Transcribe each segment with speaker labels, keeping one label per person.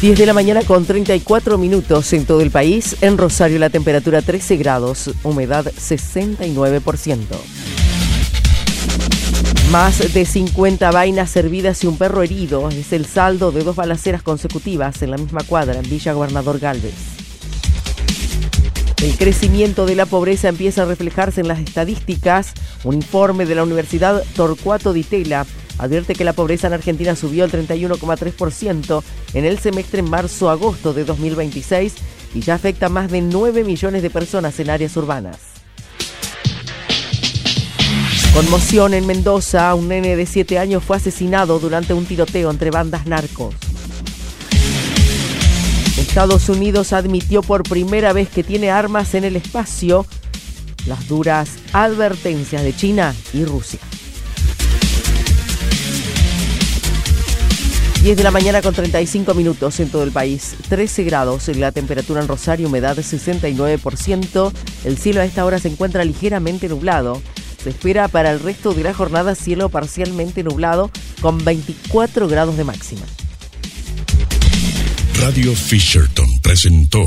Speaker 1: 10 de la mañana con 34 minutos en todo el país. En Rosario la temperatura 13 grados, humedad 69%. Más de 50 vainas servidas y un perro herido es el saldo de 2 balaceras consecutivas en la misma cuadra en Villa Gobernador Galvez. El crecimiento de la pobreza empieza a reflejarse en las estadísticas. Un informe de la Universidad Torcuato Di Tella advierte que la pobreza en Argentina subió al 31,3% en el semestre marzo-agosto de 2026 y ya afecta a más de 9 millones de personas en áreas urbanas. Conmoción en Mendoza. Un nene de 7 años fue asesinado durante un tiroteo entre bandas narcos. Estados Unidos admitió por primera vez que tiene armas en el espacio. Las duras advertencias de China y Rusia. 10 de la mañana con 35 minutos en todo el país. 13 grados en la temperatura en Rosario, humedad 69%. El cielo a esta hora se encuentra ligeramente nublado. Se espera para el resto de la jornada cielo parcialmente nublado con 24 grados de máxima.
Speaker 2: Radio Fisherton presentó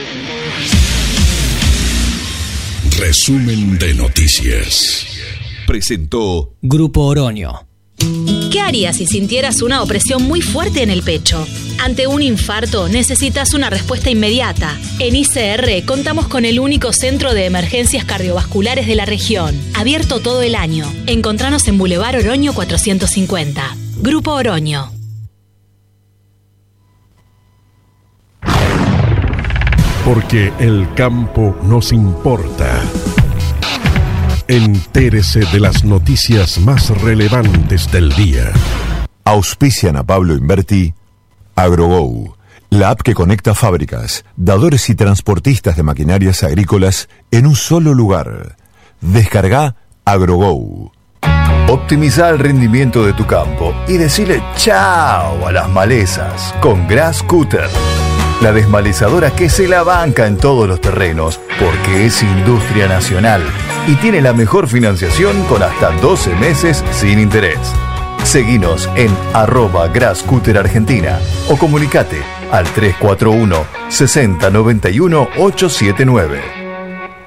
Speaker 2: Resumen de Noticias.
Speaker 3: Presentó
Speaker 4: Grupo Oroño.
Speaker 5: ¿Qué harías si sintieras una opresión muy fuerte en el pecho? Ante un infarto necesitas una respuesta inmediata. En ICR contamos con el único centro de emergencias cardiovasculares de la región, abierto todo el año. Encontranos en Boulevard Oroño 450. Grupo Oroño.
Speaker 2: Porque el campo nos importa. Entérese de las noticias más relevantes del día.
Speaker 6: Auspician a Pablo Inverti, AgroGo, la app que conecta fábricas, dadores y transportistas de maquinarias agrícolas en un solo lugar. Descarga AgroGo.
Speaker 7: Optimiza el rendimiento de tu campo y decile chao a las malezas con Grass Cutter. La desmalezadora que se la banca en todos los terrenos porque es industria nacional y tiene la mejor financiación con hasta 12 meses sin interés. Seguinos en @GrassCutterArgentina o comunicate al 341 60 91 879.